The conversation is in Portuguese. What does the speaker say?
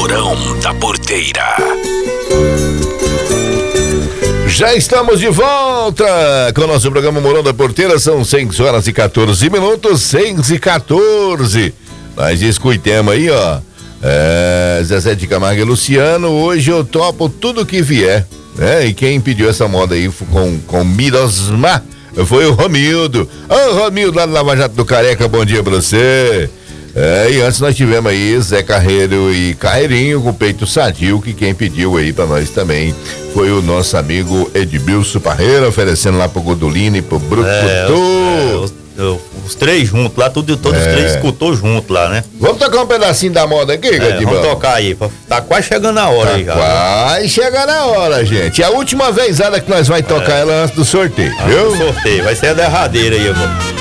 Morão da Porteira. Já estamos de volta com o nosso programa Morão da Porteira. São 6h14, 6h14. Nós escutemos aí, ó. Zezé de Camargo e Luciano. Hoje eu topo tudo que vier, né? E quem pediu essa moda aí com Mirosmar foi o Romildo. Ô, Romildo, lá no Lava Jato do Careca, bom dia pra você. E antes nós tivemos aí Zé Carreiro e Carreirinho com peito sadio, que quem pediu aí pra nós também foi o nosso amigo Edmilson Parreira, oferecendo lá pro Godolino e pro Brucutu. Os três juntos lá, todos os três escutou junto lá, né? Vamos tocar um pedacinho da moda aqui, Edmilson? Vamos tocar aí, tá quase chegando a hora aí já. Quase chegando a hora, gente. É a última vezada que nós vai tocar ela antes do sorteio, viu? Do sorteio, vai ser a derradeira aí agora.